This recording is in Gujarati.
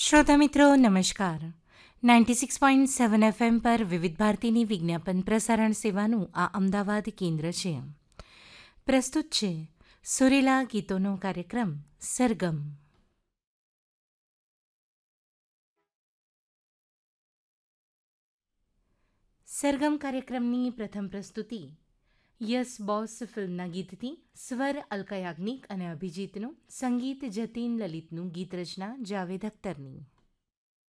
શ્રોતા મિત્રો નમસ્કાર. 96.7 FM પર વિવિધ ભારતીની વિજ્ઞાપન પ્રસારણ સેવાનું આ અમદાવાદ કેન્દ્ર છે. પ્રસ્તુત છે સુરીલા ગીતોનો કાર્યક્રમ સરગમ. સરગમ કાર્યક્રમની પ્રથમ પ્રસ્તુતિ યસ બોસ ફિલ્મના ગીતથી. સ્વર અલ્કા યાજ્ઞિક અને અભિજીતનું, સંગીત જતીન લલિતનું, ગીત રચના જાવેદ અખ્તરની.